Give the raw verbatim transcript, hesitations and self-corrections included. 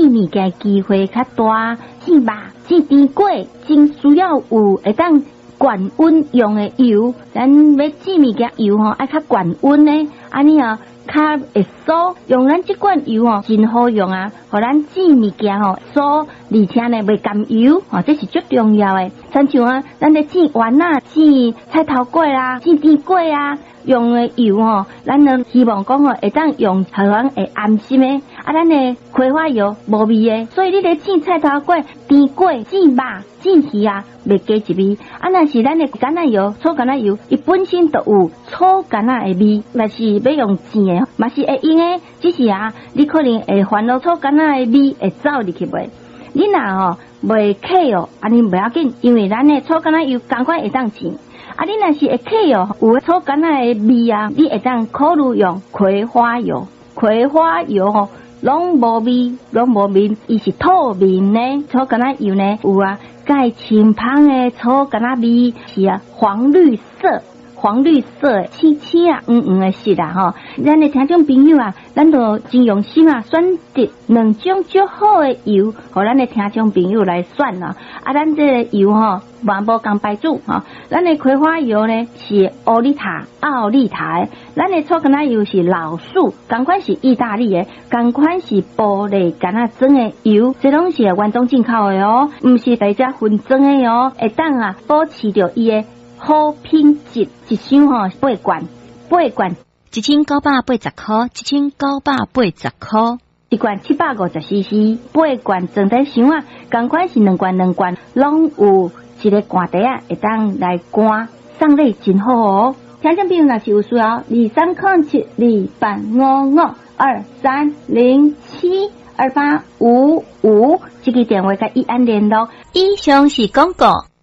煮物件机会较大，煮肉、煮甜粿，真需要有会当高温用的油。咱要煮物件油吼，爱较高温呢，安尼啊。较会酥，用咱这款油哦，真好用啊！互咱煮物件吼酥，而且呢袂甘油哦，这是最重要的。亲像啊，咱咧煮丸啊、煮菜头粿啦、煮甜粿啊，用的油哦，咱呢希望讲吼会当用互咱会安心的。啊，咱的葵花油无味的，所以你咧煮菜头粿、甜粿、煮肉、煮鱼啊，袂加一味。啊，若是咱的橄榄油、粗橄榄油，伊本身就有粗橄榄的味，若是要用煎的，嘛是会用的。只是啊，你可能会烦恼粗橄榄的味会走入去袂。你若吼袂客哦，安尼袂要紧，因为咱的粗橄榄油赶快会当煎。啊，你若是会客哦，有粗橄榄的味啊，你会当考虑用葵花油。葵花油吼。拢无味，拢无味，伊是透明呢。粗橄榄油呢有啊，介清芳的粗橄榄味是啊，黄绿色，黄绿色青青啊，黄黄的色啊吼。咱的听众朋友啊，咱就真用心啊，选择两种最好的油，互咱的听众朋友来选啊。啊，咱这个油吼，嘛无共牌子吼。咱的葵花油呢是欧丽塔、奥利塔的，咱的粗橄榄油是老树，同款是意大利的，同款是玻璃橄榄装的油，这拢是原装进口的哦，唔是大家分装的哦，会当啊保持着伊的好品质，一箱吼八罐，八罐一千九百八十块，一千九百八十块。 一罐七百五十 C C， 八罐装在箱啊，同款是两罐两罐，拢有一个罐底啊，会当来灌，送礼真好哦。听众朋友若是有需要，二三零七二八五五二三零七二八五五，这个电话甲伊安联络。 以上是广告。